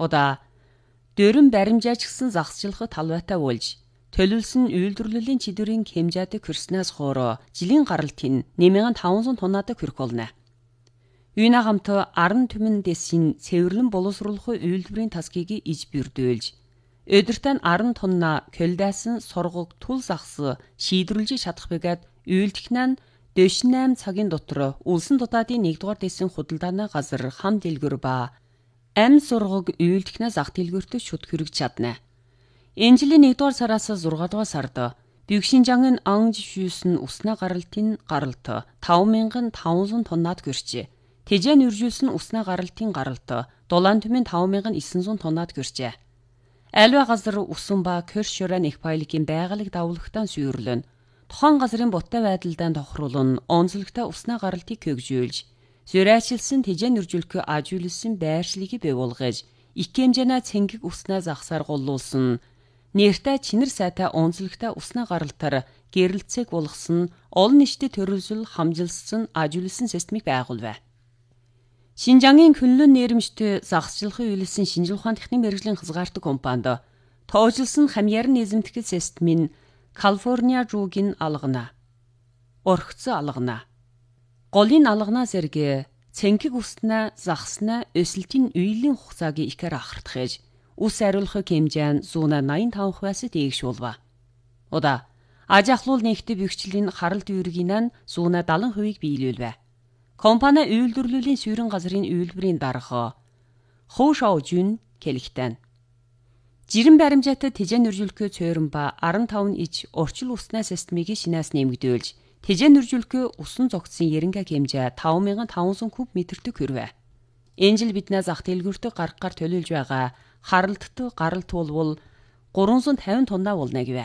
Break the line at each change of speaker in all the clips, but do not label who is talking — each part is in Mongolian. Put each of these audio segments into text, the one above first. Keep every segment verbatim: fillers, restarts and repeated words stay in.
Удаа дөрөн баримжаач гисэн загсчлахад талбайтай болж төлөвлөсөн үйлдвэрлэлийн чиглэлийн хэмжээтэй хөрснөөс хоороо жилийн гаралтын нэмэгэн таван зуун тоннаад хүрэх болно. Үйнэ хамт арын түмэн дэсийн цэвэрлэн боловсруулах үйлдвэрийн тасгийг иж бүрдүүлж, өдөртөө арын тонна көлдөөсөн сургаг тул загс шийдвэрлэж чадах бэгээд үйлдэх нь дэшнэм цагийн дотор улсын дутаадын нэгдүгээр дэсийн худалдааны газар хам дэлгүр ба ам сургаг үйлдэх нь зах дэлгүртөд шүт хүрэж чадна. Энэ жилийн нэгдүгээр сараас зургаадугаар сард Бюкшинжангийн анж шүүсэн уснаа гаралтын гаралт таван мянган таван зуун тоннаад хүрчээ. Тэжээн үржүүлсэн уснаа гаралтын гаралт дулаан түмэн таван мянган девять зуун тоннаад хүрчээ. Альва газар усан ба Körшөрэн их баялагын байгалыг давуулагтаа сүйрлэн тухайн газрын буттай байдалдаа тохируулан онцлогтой уснаа гаралтыг хөгжүүлж, зөрайчилсан тэжээн үржүүлэх ажиулсан байршлыг бий болгож, их хэмжээний цэнгэг уснаа загсаар голлуулсан нэртэй чинэр сайтай онцлогтой уснаа гаралтаар гэрэлцэг болгосон олон нийтэд төрөлжил хамжилсан ажиулсан системийг байгуулв. Шинжангийн күнлэн нэрмжтэй загсчлахын үйлсэн шинжлэх ухааны техникийн мэргэжлийн хязгаартай компанид тоожлсон хамьяарн эзэмтгэл системийн Калифорниа жуугийн алгана. Орхицсон алгана. Голын алгана зэрэг цэнгэг уснаа загснаа өсөлтийн үеийн хугацааг ихээр ахардахж ус ариулахыг хэмжээн зуна найман таван хувиас дээгшүүлв. Удаа аж ахлуул нэгтэ бэхжлийн харалт үүргийнэн зуна дагалан хувийг биелүүлв. Компани үйлдвэрлэлийн суурин газрын үйлдвэрийн дарга Хоушаожүн хэлэхтэн. Жирэн баримжаатай тэжээн үржүүлэхээ цөөрөн ба арван таван иж орчил уснаа системийг шинээс нэмэгдүүлж, тэжээн үржүүлэхээ усан зогцсон ерөнхий хэмжээ таван мянган таван зуун куб метртэй хүрвэ. Энэ жил биднээ зах дэлгүүртээ гаргахаар төлөвлөж байгаа харалттай гаралт болвол гурван зуун тавин тоннаа болно гэвэ.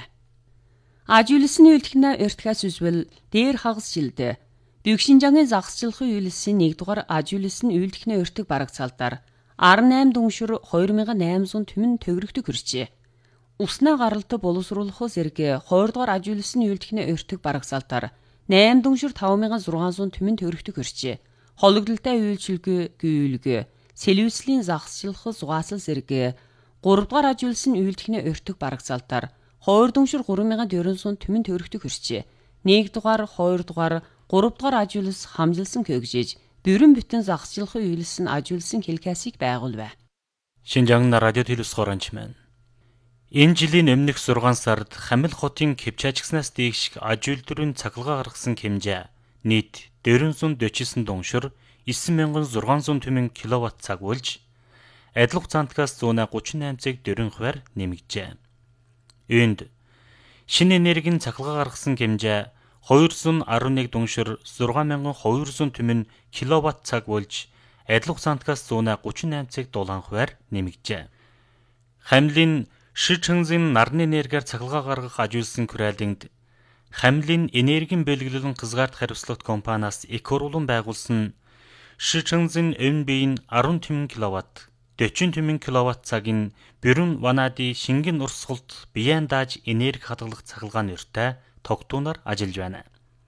Ажиулсан үйлдэлнэ өртгөөс үзвэл дээр хагас жилдээ Бюкшинжангийн загсчлахын үйлсийн нэгдүгээр ажиулсан үйлдэлнэ өртөг барагцаалтаар арван найман дүншир хоёр мянган найман зуун түмэн төгрөгтөг хүрчээ. Уснаа гаралтай боловсруулах зэрэг хоёр дугаар ажиулсан үйлдэлнэ өртөг барагцаалтаар найман дүншир таван мянган зургаан зуун түмэн төгрөгтөг хүрчээ. Хологдолтой үйлчилгээ гүйлгээ Сэлвислийн загсчлах зугаасал зэрэг гурав дугаар ажиулсан үйлдэлнэ өртөг барагцаалтаар хоёр дүншир гурван мянган дөрвөн зуун түмэн төгрөгтөг хүрчээ. нэг дугаар, хоёр дугаар, гурав дугаар ажиулс хамжилсан хөгжиж, бүрэн бүтэн загсчлахын үйлсэн ажиулсан хэлкасыг байгуулв.
Шинжаан радио телевизоранч маань. Энэ жилийн өмнөх зургаан сард Хамил хотын Кэвчажгснаас дээш аж үйлдвэрийн цахилгаан гаргасан хэмжээ нийт дөрвөн зуун дөрвөн дүншир девять мянган зургаан зуун түмэн киловатт цаг болж, адил хугацаантаас зуна гучин найман цаг дөрвөн хувиар нэмэгджээ. Үүнд шинэ энергийн цахилгаан гаргасан хэмжээ хоёр зуун арван нэг дүншир зургаан мянган хоёр зуун түмэн киловатт цаг болж, адил хугацаантаас зуна гучин найман цаг дулаан хувиар нэмэгджээ. Хамлын Шичэнзийн нарны энергиар цахилгаан гаргах ажиулсан хүрээлэнд Хамлын энергийн бэлгэлэн хязгаарт хариуцлагат компаниас их хурлан байгуулсан Шичэнзийн өвн биеийн арван түмэн киловатт, дөрвөн түмэн киловатт цагийн бүрэн ванади шингэн урсгалт биеэн дааж энерги хадгалах цахилгаан өртөө тогтуунаар ажиллаж байна.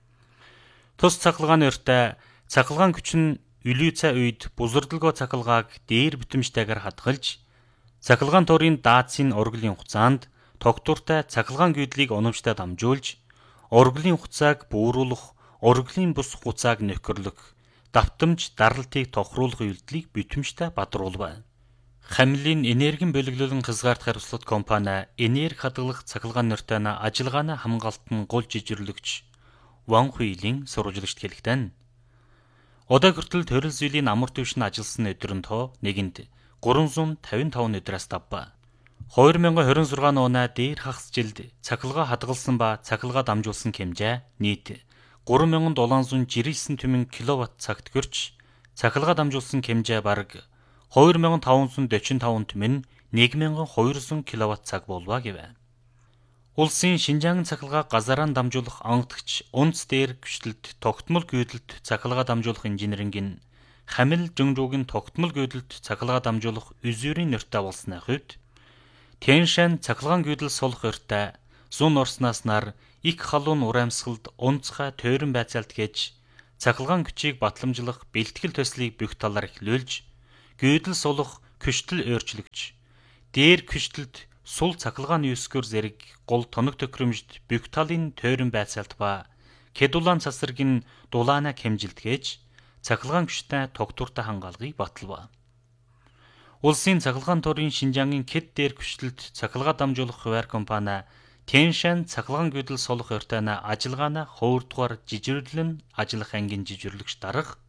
Тус цахилгаан өртөө цахилгаан күч нь үлий цай үед бузардалгоо цахилгааг дээр бүтэмжтэйгээр хадгалж, цахилгаан туурын даацын оргилын хугацаанд тогтвортой цахилгаан гүйдлийг уламжтай дамжуулж, оргилын хугацааг бууруулах, оргилын бус хугацааг нөхөрлөх, давтамж даралтыг тохируулах үйлдэлийг бүтэмжтэй бадруулав. Хамлын энергийн бэлгэлэн хязгаарт хариуцлагат компани энерги хадгалах цахилгаан нөртөний ажиллагааны хамгаалтын гол жижирлэгч Ван Хуилийн сурвалжлагчд хэлэхдээ одоо хүртэл төрөл зүйлийн амар түвшин ажилласан өдрөн тоо нэгэнд гурван зуун тавин таван өдрөөс давба. хоёр мянган двадцать шесть оноо дээр хагас жилд цахилгаан хадгалсан ба цахилгаан дамжуулсан хэмжээ нийт гурван мянган долоон зуун жирэлсэн түмэн киловатт цагт хүрч, цахилгаан дамжуулсан хэмжээ бараг хоёр мянган таван зуун дөрвөн таван түмэн нэг мянган хоёр зуун киловатт цаг болва гэвэ. Улсын Шинжаан цахилгаан газараа дамжуулах онгодогч унц дээр гүйцэлд тогтмол гүйдэлд цахилгаан дамжуулах инженерингийн Хамил Жөнжүүгийн тогтмол гүйдэлд цахилгаан дамжуулах үзүүрийн нөртөө болсны хувьд Тяншан цахилгаан гүйдэл сулах өртөө зун орснаас нар их халуун урамсгалд унцхай тойрон байцаалт гэж цахилгаан күчийг батламжлах бэлтгэл төслийг бүх талаар эхлүүлж, гүйдэл сулах күштэл өөрчлөгч. Дээр күштэлд сул цахилгааны өсгөр зэрэг гол тоног төхрөмжд бүх талын тойрон байцаалт ба кедулан цасргийн дулаана хэмжилдгээж цахилгаан күштэй тогтвортой хангаалгыг баталва. Улсын цахилгаан төрийн Шинжаангийн КЭД дээр күштэлд цахилгаа дамжуулах хуваар компани Тяншан цахилгаан гүйдэл солих ойртойна ажиллагаана хувирдугаар жижирлэн ажиллах ангийн жижирлэгч дарах